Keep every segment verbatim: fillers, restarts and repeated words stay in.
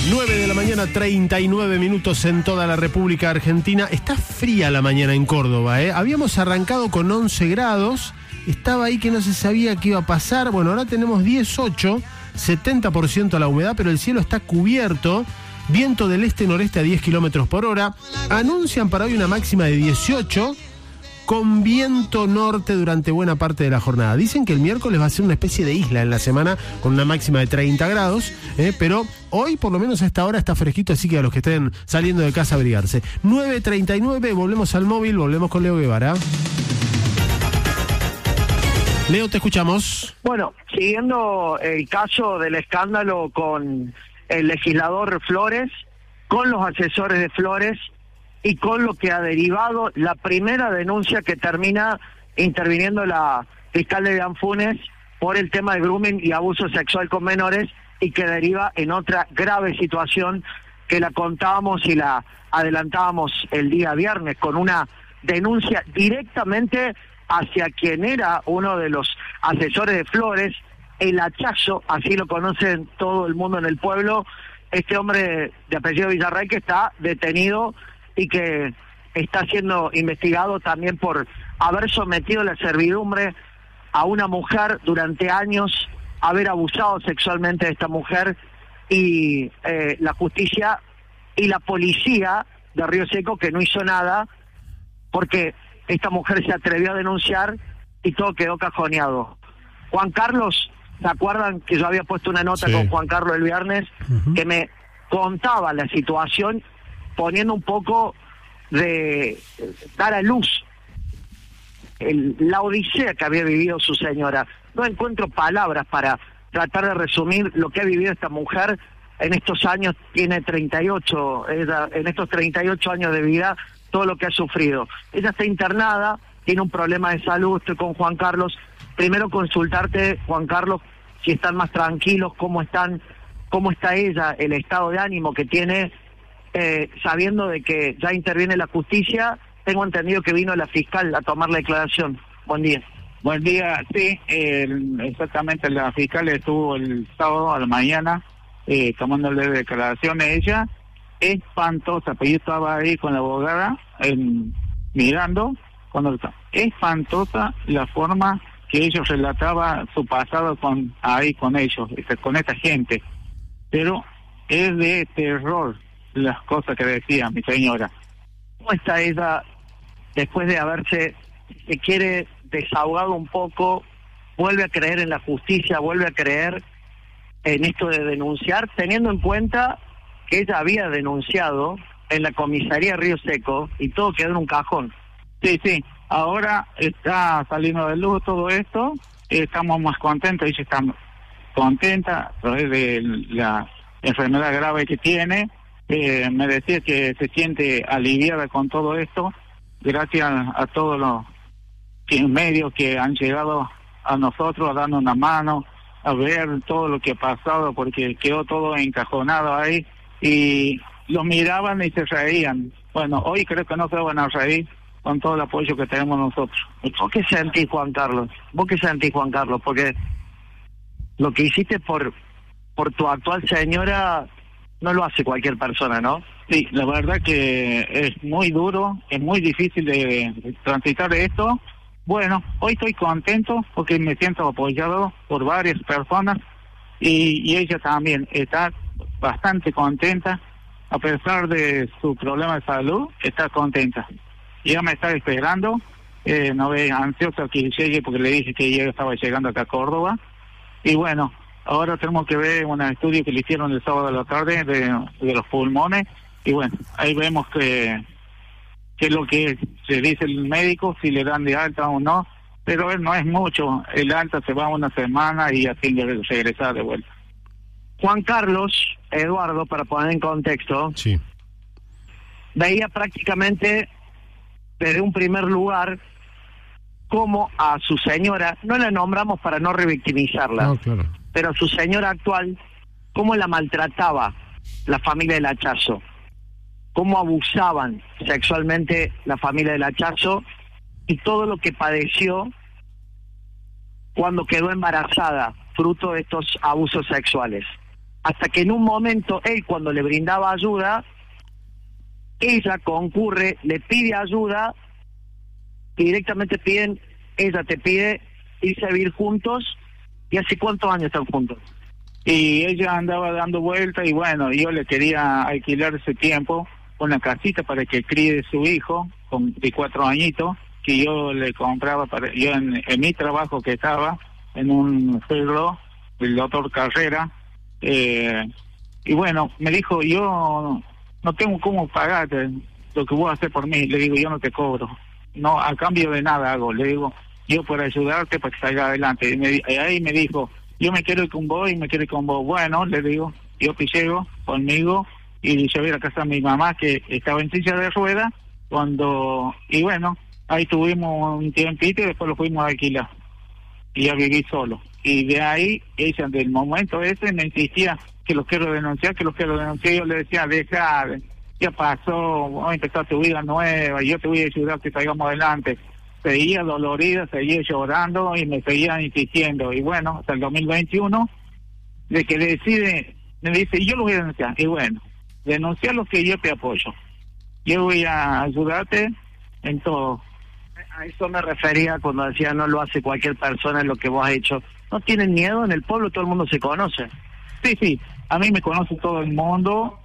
nueve de la mañana, treinta y nueve minutos en toda la República Argentina. Está fría la mañana en Córdoba, ¿eh? Habíamos arrancado con once grados, estaba ahí que no se sabía qué iba a pasar. Bueno, ahora tenemos dieciocho, setenta por ciento la humedad, pero el cielo está cubierto. Viento del este-noreste a diez kilómetros por hora. Anuncian para hoy una máxima de dieciocho, con viento norte durante buena parte de la jornada. Dicen que el miércoles va a ser una especie de isla en la semana, con una máxima de treinta grados, eh, pero hoy, por lo menos a esta hora, está fresquito, así que a los que estén saliendo de casa, abrigarse. nueve treinta y nueve, volvemos al móvil, volvemos con Leo Guevara. Leo, te escuchamos. Bueno, siguiendo el caso del escándalo con el legislador Flores, con los asesores de Flores y con lo que ha derivado la primera denuncia que termina interviniendo la fiscal de Anfunes por el tema de grooming y abuso sexual con menores, y que deriva en otra grave situación que la contábamos y la adelantábamos el día viernes, con una denuncia directamente hacia quien era uno de los asesores de Flores, el Hachazo, así lo conocen todo el mundo en el pueblo, este hombre de apellido Villarreal, que está detenido y que está siendo investigado también por haber sometido la servidumbre a una mujer durante años, haber abusado sexualmente de esta mujer, y eh, la justicia y la policía de Río Seco que no hizo nada, porque esta mujer se atrevió a denunciar y todo quedó cajoneado. Juan Carlos, ¿se acuerdan que yo había puesto una nota sí. con Juan Carlos el viernes? Uh-huh. Que me contaba la situación, poniendo un poco de dar a luz el, la odisea que había vivido su señora. No encuentro palabras para tratar de resumir lo que ha vivido esta mujer en estos años. Tiene treinta y ocho, ella, en estos treinta y ocho años de vida, todo lo que ha sufrido. Ella está internada, tiene un problema de salud. Estoy con Juan Carlos. Primero consultarte, Juan Carlos, si están más tranquilos, cómo están, cómo está ella, el estado de ánimo que tiene, eh, sabiendo de que ya interviene la justicia. Tengo entendido que vino la fiscal a tomar la declaración. Buen día. Buen día, sí, eh, exactamente, la fiscal estuvo el sábado a la mañana eh, tomándole declaración a ella. Espantosa, pero yo estaba ahí con la abogada eh, mirando, cuando espantosa la forma que ellos relataban su pasado con ahí con ellos, con esta gente, pero es de terror las cosas que decía mi señora. ¿Cómo está ella después de haberse, se quiere, desahogado un poco? Vuelve a creer en la justicia, vuelve a creer en esto de denunciar, teniendo en cuenta que ella había denunciado en la comisaría Río Seco y todo quedó en un cajón. Sí, sí, ahora está saliendo de luz todo esto, estamos más contentos, ella está contenta de la enfermedad grave que tiene. Eh, me decía que se siente aliviada con todo esto, gracias a todos los medios que han llegado a nosotros a darnos una mano, a ver todo lo que ha pasado, porque quedó todo encajonado ahí y lo miraban y se reían. Bueno, hoy creo que no se van a reír con todo el apoyo que tenemos nosotros. ¿Vos qué sentís, Juan Carlos? ¿Vos qué sentís, Juan Carlos? Porque lo que hiciste por por tu actual señora no lo hace cualquier persona, ¿no? Sí, la verdad que es muy duro, es muy difícil de transitar esto. Bueno, hoy estoy contento porque me siento apoyado por varias personas y, y ella también está bastante contenta, a pesar de su problema de salud, está contenta. Ella me está esperando, eh, no ve ansiosa que llegue porque le dije que ella estaba llegando acá a Córdoba. Y bueno, ahora tenemos que ver un estudio que le hicieron el sábado a la tarde de, de los pulmones, y bueno, ahí vemos que que es lo que se dice el médico, si le dan de alta o no, pero no es mucho, el alta se va una semana y así regresar de vuelta. Juan Carlos, Eduardo, para poner en contexto, sí, veía prácticamente desde un primer lugar cómo a su señora, no la nombramos para no revictimizarla, no, claro, pero a su señora actual, cómo la maltrataba la familia del Hachazo, cómo abusaban sexualmente la familia del Hachazo y todo lo que padeció cuando quedó embarazada, fruto de estos abusos sexuales. hasta que en un momento él, cuando le brindaba ayuda, ella concurre, le pide ayuda y directamente piden, ella te pide irse a vivir juntos. ¿Y hace cuántos años están juntos? Y ella andaba dando vueltas y bueno, yo le quería alquilar ese tiempo una casita para que críe su hijo con de cuatro añitos, que yo le compraba para yo en, en mi trabajo que estaba en un filo del doctor Carrera, eh, y bueno, me dijo, yo no tengo cómo pagarte lo que vos haces por mí. Le digo, yo no te cobro, no, a cambio de nada hago. Le digo, yo por ayudarte para que salga adelante. Y, me, y ahí me dijo, yo me quiero ir con vos y me quiero ir con vos. Bueno, le digo, yo llego conmigo y llevé a la casa a mi mamá que estaba en silla de ruedas cuando, y bueno, ahí tuvimos un tiempito y después lo fuimos a alquilar y ya viví solo. Y de ahí, ella del momento ese me insistía que los quiero denunciar, que los quiero denunciar. Yo le decía, deja, ya pasó, vamos a empezar tu vida nueva y yo te voy a ayudar a que salgamos adelante. Seguía dolorida, seguía llorando y me seguía insistiendo. Y bueno, hasta el dos mil veintiuno, de que decide, me dice, yo lo voy a denunciar. Y bueno, denunciar lo que yo te apoyo. Yo voy a ayudarte en todo. A eso me refería cuando decía no lo hace cualquier persona en lo que vos has hecho. ¿No tienen miedo? En el pueblo todo el mundo se conoce. Sí, sí, a mí me conoce todo el mundo,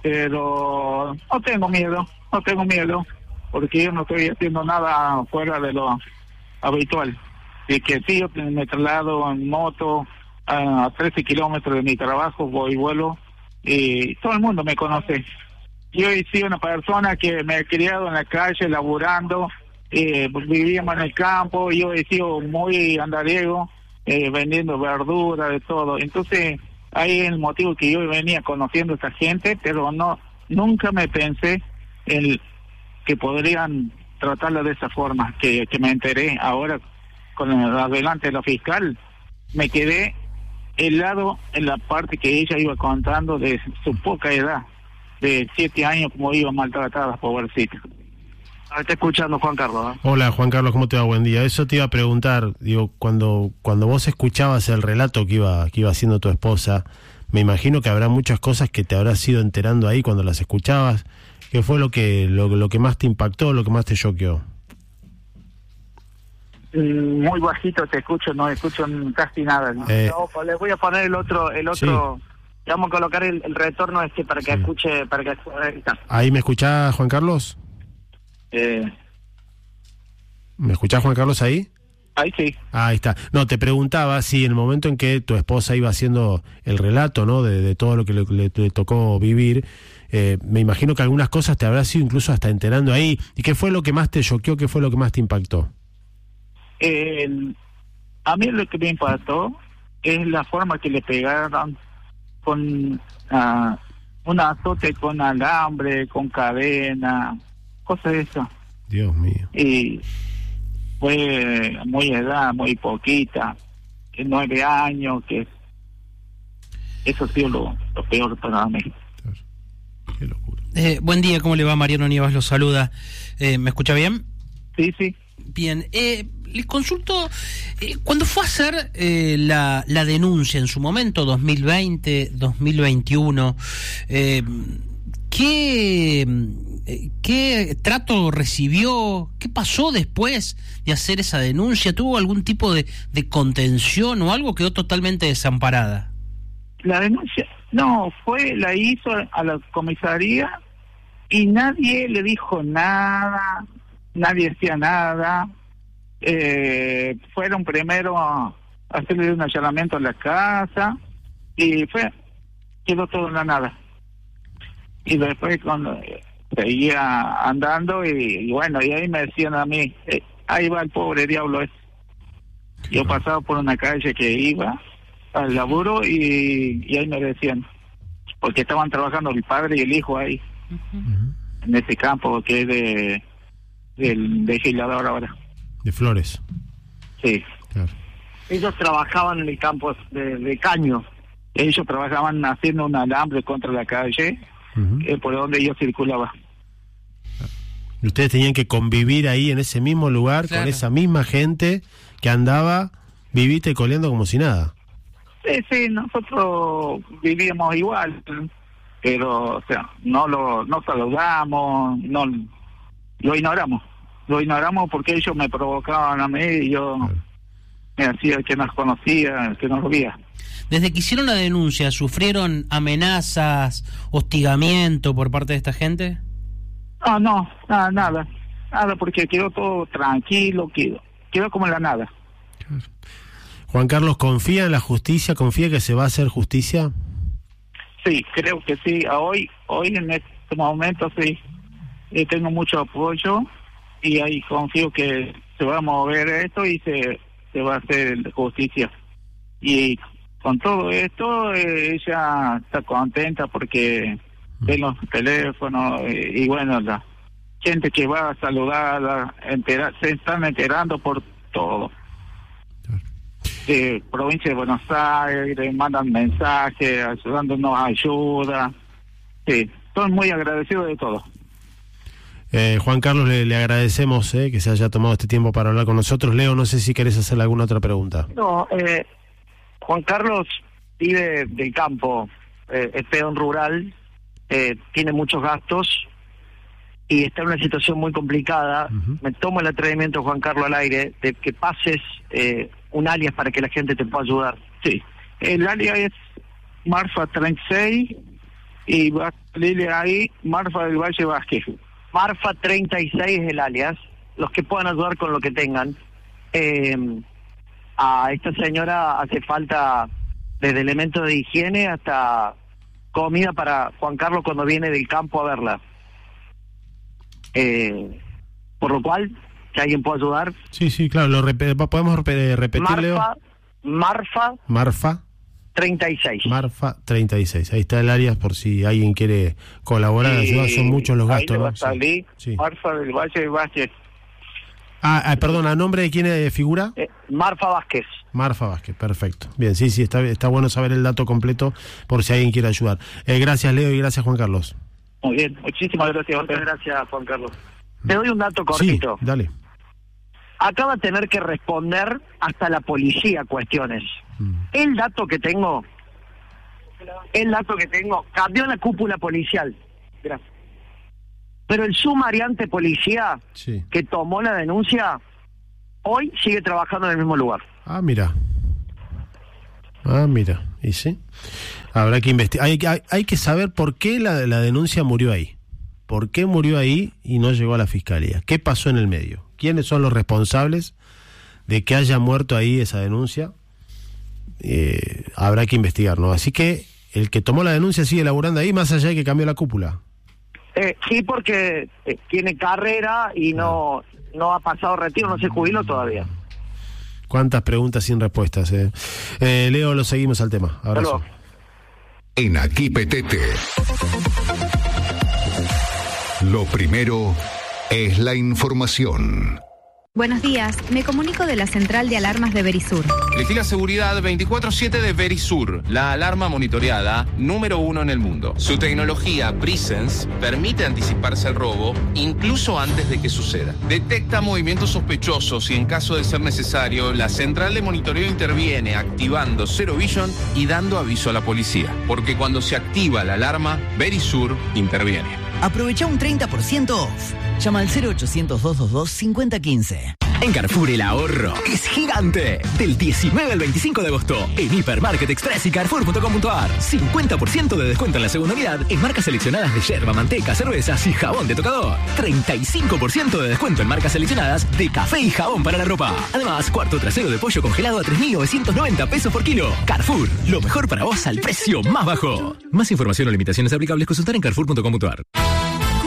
pero no tengo miedo, no tengo miedo, porque yo no estoy haciendo nada fuera de lo habitual. Y que sí, yo me traslado en moto a trece kilómetros de mi trabajo, voy y vuelo, y todo el mundo me conoce. Yo he sido una persona que me he criado en la calle, laburando, eh, vivíamos en el campo, yo he sido muy andariego, eh, vendiendo verdura, de todo. Entonces, ahí es el motivo que yo venía conociendo a esta gente, pero no, nunca me pensé en que podrían tratarla de esa forma, que, que me enteré ahora con el adelante de la fiscal. Me quedé helado en la parte que ella iba contando de su poca edad, de siete años, como iba maltratada, pobrecita. Ahora está escuchando Juan Carlos, ¿eh? Hola Juan Carlos, ¿cómo te va? Buen día. Eso te iba a preguntar, digo, cuando cuando vos escuchabas el relato que iba que iba haciendo tu esposa, me imagino que habrá muchas cosas que te habrás ido enterando ahí cuando las escuchabas. ¿Qué fue lo que lo, lo que más te impactó, lo que más te choqueó? Muy bajito te escucho, no escucho casi nada. ¿No? Eh, No, pues les voy a poner el otro, el otro, sí. Vamos a colocar el, el retorno este para que sí. escuche, para que ahí está. ¿Ahí me escuchás, Juan Carlos? Eh, ¿Me escuchás, Juan Carlos, ahí? Ahí sí. Ah, ahí está. No, te preguntaba si en el momento en que tu esposa iba haciendo el relato, ¿no?, de, de todo lo que le, le, le tocó vivir, eh, me imagino que algunas cosas te habrás ido incluso hasta enterando ahí. ¿Y qué fue lo que más te choqueó? ¿Qué fue lo que más te impactó? Eh, a mí lo que me impactó es la forma que le pegaron con uh, un azote con alambre, con cadena, cosas de eso. Dios mío. Y fue muy edad, muy poquita, nueve años, que eso ha sido lo, lo peor para mí. Qué locura. Eh, buen día, ¿cómo le va? Mariano Nievas lo saluda. Eh, ¿Me escucha bien? Sí, sí. Bien. Eh, les consulto, eh, cuando fue a hacer eh, la, la denuncia en su momento, dos mil veinte, dos mil veintiuno, eh, ¿qué, ¿qué trato recibió? ¿Qué pasó después de hacer esa denuncia? ¿Tuvo algún tipo de, de contención o algo? ¿Quedó totalmente desamparada? La denuncia, no, fue, la hizo a la comisaría y nadie le dijo nada, nadie decía nada. Eh, fueron primero a hacerle un allanamiento a la casa y fue, quedó todo en la nada. Y después cuando seguía andando y, y bueno, y ahí me decían a mí, eh, ahí va el pobre diablo ese. Yo pasaba por una calle que iba al laburo y, y ahí me decían, porque estaban trabajando el padre y el hijo ahí, uh-huh. en ese campo que es de del legislador ahora. De Flores. Sí. Claro. Ellos trabajaban en el campo de, de caño. Ellos trabajaban haciendo un alambre contra la calle, uh-huh. eh, por donde yo circulaba. Y ustedes tenían que convivir ahí en ese mismo lugar, claro, con esa misma gente que andaba vivita y coleando como si nada. Sí, sí, nosotros vivíamos igual, pero, o sea, no lo no saludamos, no lo ignoramos. Lo ignoramos porque ellos me provocaban a mí y yo me hacía que nos conocía, que nos veía. Desde que hicieron la denuncia, ¿sufrieron amenazas, hostigamiento por parte de esta gente? No, no, nada, nada, nada, porque quedó todo tranquilo, quedó, quedó como en la nada. Juan Carlos, ¿confía en la justicia? ¿Confía que se va a hacer justicia? Sí, creo que sí. Hoy, hoy en este momento sí, eh, tengo mucho apoyo y ahí confío que se va a mover esto y se, se va a hacer justicia. Y con todo esto, eh, ella está contenta porque ve los teléfonos eh, y bueno, la gente que va a saludarla, entera, se están enterando por todo. De provincia de Buenos Aires, mandan mensajes, ayudándonos a ayuda. Sí, estoy muy agradecido de todo. Eh, Juan Carlos, le, le agradecemos eh, que se haya tomado este tiempo para hablar con nosotros. Leo, no sé si querés hacerle alguna otra pregunta. No, eh, Juan Carlos vive del campo, eh, es peón rural, eh, tiene muchos gastos y está en una situación muy complicada. Uh-huh. Me tomo el atrevimiento, Juan Carlos, al aire, de que pases eh, un alias para que la gente te pueda ayudar. Sí, el alias es Marfa treinta y seis y va a salirle ahí Marfa del Valle Vázquez. Marfa treinta y seis es el alias, los que puedan ayudar con lo que tengan. Eh, a esta señora hace falta desde elementos de higiene hasta comida para Juan Carlos cuando viene del campo a verla. Eh, por lo cual, si alguien puede ayudar. Sí, sí, claro, lo rep- podemos rep- repetir, Leo. Marfa, Marfa, Marfa treinta y seis. Marfa treinta y seis. Ahí está el área por si alguien quiere colaborar. Sí, ayudar, son muchos los gastos, ahí le va ¿no? a salir Sí. Marfa del Valle Vázquez. Ah, ah, perdón, ¿a nombre de quién eh, figura? Eh, Marfa Vázquez. Marfa Vázquez, perfecto. Bien, sí, sí, está, está bueno saber el dato completo por si alguien quiere ayudar. Eh, gracias, Leo, y gracias, Juan Carlos. Muy bien, muchísimas gracias. Muchas gracias, Juan Carlos. Te doy un dato cortito. Sí, dale. Acaba de tener que responder hasta la policía cuestiones. Mm. El dato que tengo, el dato que tengo, cambió la cúpula policial. Gracias. Pero el sumariante policía Sí. que tomó la denuncia, hoy sigue trabajando en el mismo lugar. Ah, mira. Ah, mira. ¿Y sí? Habrá que investigar. Hay, hay, hay que saber por qué la, la denuncia murió ahí. ¿Por qué murió ahí y no llegó a la fiscalía? ¿Qué pasó en el medio? ¿Quiénes son los responsables de que haya muerto ahí esa denuncia? Eh, habrá que investigar, ¿no? Así que el que tomó la denuncia sigue laburando ahí, más allá de que cambió la cúpula. Eh, sí, porque eh, tiene carrera y no no ha pasado retiro, no se jubiló todavía. Cuántas preguntas sin respuestas. Eh. Eh, Leo, lo seguimos al tema. Abrazo. En Aquí Petete. Lo primero es la información. Buenos días, me comunico de la central de alarmas de Verisur. Elegí la seguridad veinticuatro siete de Verisur, la alarma monitoreada número uno en el mundo. Su tecnología Presence permite anticiparse al robo incluso antes de que suceda. Detecta movimientos sospechosos y en caso de ser necesario, la central de monitoreo interviene activando Zero Vision y dando aviso a la policía. Porque cuando se activa la alarma, Verisur interviene. Aprovecha un treinta por ciento off. Llama al cero ochocientos, doscientos veintidós, cincuenta quince. En Carrefour el ahorro es gigante. Del diecinueve al veinticinco de agosto en Hipermarket Express y Carrefour punto com punto a r. cincuenta por ciento de descuento en la segunda unidad en marcas seleccionadas de yerba, manteca, cervezas y jabón de tocador. treinta y cinco por ciento de descuento en marcas seleccionadas de café y jabón para la ropa. Además, cuarto trasero de pollo congelado a tres mil novecientos noventa pesos por kilo. Carrefour, lo mejor para vos al precio más bajo. Más información o limitaciones aplicables consultar en Carrefour punto com punto a r.